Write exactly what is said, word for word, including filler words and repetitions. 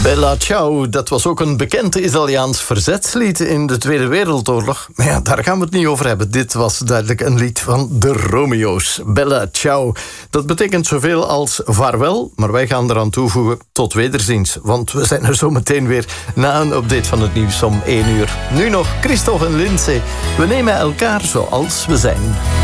Bella Ciao, dat was ook een bekend Italiaans verzetslied in de Tweede Wereldoorlog. Maar ja, daar gaan we het niet over hebben. Dit was duidelijk een lied van de Romeo's. Bella Ciao. Dat betekent zoveel als vaarwel, maar wij gaan eraan toevoegen tot wederziens. Want we zijn er zo meteen weer na een update van het nieuws om één uur. Nu nog Christophe en Lindsay. We nemen elkaar zoals we zijn.